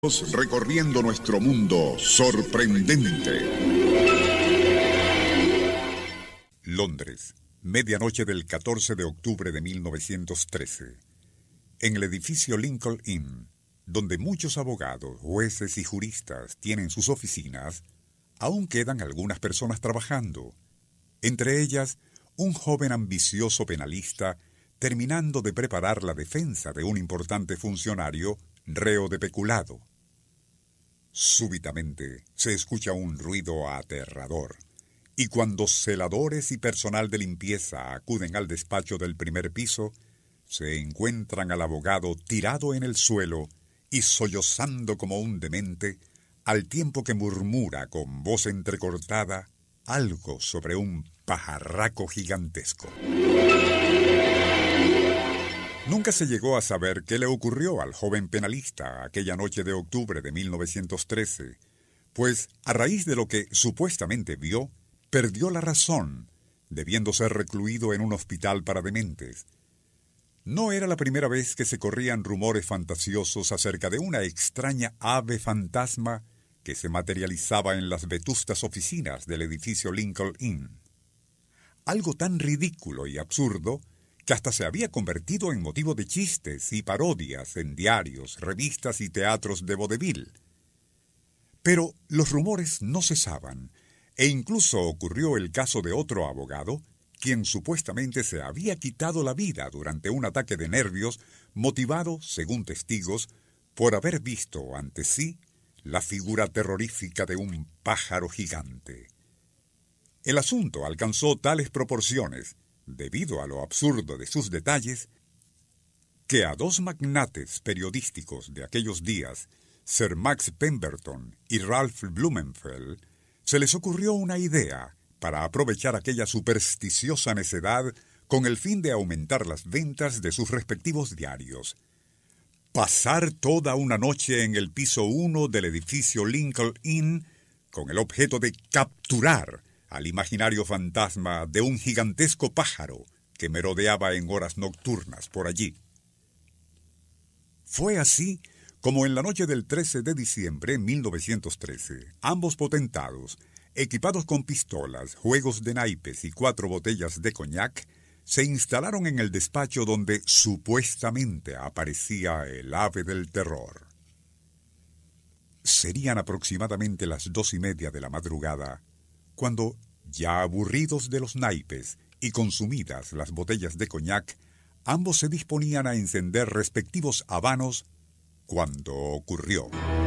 Recorriendo nuestro mundo sorprendente. Londres, medianoche del 14 de octubre de 1913. En el edificio Lincoln Inn, donde muchos abogados, jueces y juristas tienen sus oficinas, aún quedan algunas personas trabajando. Entre ellas, un joven ambicioso penalista terminando de preparar la defensa de un importante funcionario reo de peculado. Súbitamente se escucha un ruido aterrador, y cuando celadores y personal de limpieza acuden al despacho del primer piso, se encuentran al abogado tirado en el suelo y sollozando como un demente, al tiempo que murmura con voz entrecortada algo sobre un pajarraco gigantesco. Nunca se llegó a saber qué le ocurrió al joven penalista aquella noche de octubre de 1913, pues a raíz de lo que supuestamente vio, perdió la razón, debiendo ser recluido en un hospital para dementes. No era la primera vez que se corrían rumores fantasiosos acerca de una extraña ave fantasma que se materializaba en las vetustas oficinas del edificio Lincoln Inn. Algo tan ridículo y absurdo que hasta se había convertido en motivo de chistes y parodias en diarios, revistas y teatros de vodevil. Pero los rumores no cesaban, e incluso ocurrió el caso de otro abogado, quien supuestamente se había quitado la vida durante un ataque de nervios, motivado, según testigos, por haber visto ante sí la figura terrorífica de un pájaro gigante. El asunto alcanzó tales proporciones, debido a lo absurdo de sus detalles, que a dos magnates periodísticos de aquellos días, Sir Max Pemberton y Ralph Blumenfeld, se les ocurrió una idea para aprovechar aquella supersticiosa necedad con el fin de aumentar las ventas de sus respectivos diarios. Pasar toda una noche en el piso 1 del edificio Lincoln Inn con el objeto de capturar al imaginario fantasma de un gigantesco pájaro que merodeaba en horas nocturnas por allí. Fue así como en la noche del 13 de diciembre de 1913, ambos potentados, equipados con pistolas, juegos de naipes y 4 botellas de coñac, se instalaron en el despacho donde supuestamente aparecía el ave del terror. Serían aproximadamente las 2:30 de la madrugada, cuando, ya aburridos de los naipes y consumidas las botellas de coñac, ambos se disponían a encender respectivos habanos cuando ocurrió.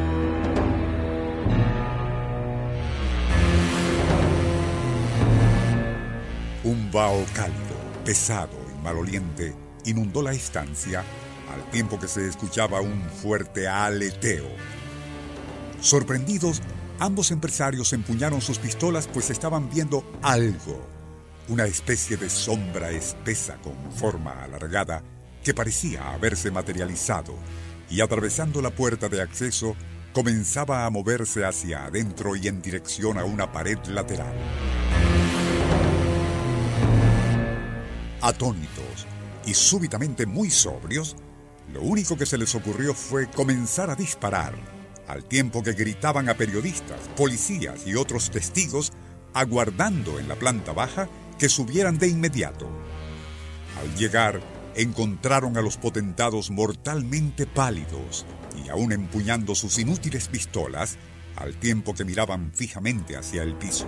Un vaho cálido, pesado y maloliente inundó la estancia, al tiempo que se escuchaba un fuerte aleteo. Sorprendidos, ambos empresarios empuñaron sus pistolas, pues estaban viendo algo, una especie de sombra espesa con forma alargada que parecía haberse materializado y, atravesando la puerta de acceso, comenzaba a moverse hacia adentro y en dirección a una pared lateral. Atónitos y súbitamente muy sobrios, lo único que se les ocurrió fue comenzar a disparar, al tiempo que gritaban a periodistas, policías y otros testigos, aguardando en la planta baja que subieran de inmediato. Al llegar, encontraron a los potentados mortalmente pálidos y aún empuñando sus inútiles pistolas, al tiempo que miraban fijamente hacia el piso.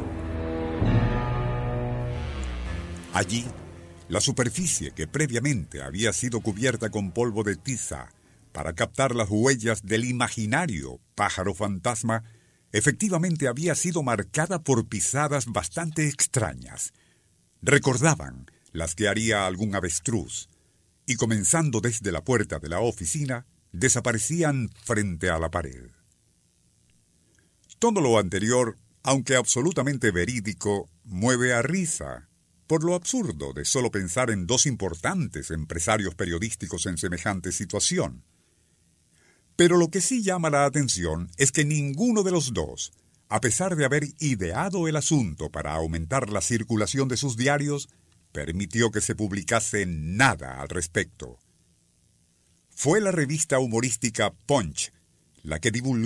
Allí, la superficie que previamente había sido cubierta con polvo de tiza para captar las huellas del imaginario pájaro fantasma, efectivamente había sido marcada por pisadas bastante extrañas. Recordaban las que haría algún avestruz, y comenzando desde la puerta de la oficina, desaparecían frente a la pared. Todo lo anterior, aunque absolutamente verídico, mueve a risa, por lo absurdo de solo pensar en dos importantes empresarios periodísticos en semejante situación. Pero lo que sí llama la atención es que ninguno de los dos, a pesar de haber ideado el asunto para aumentar la circulación de sus diarios, permitió que se publicase nada al respecto. Fue la revista humorística Punch la que divulgó